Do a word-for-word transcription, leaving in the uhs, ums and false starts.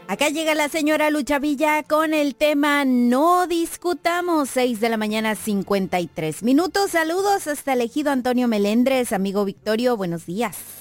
Acá llega la señora Lucha Villa con el tema No Discutamos, seis de la mañana, cincuenta y tres minutos. Saludos hasta el ejido Antonio Melendres, amigo Victorio, buenos días.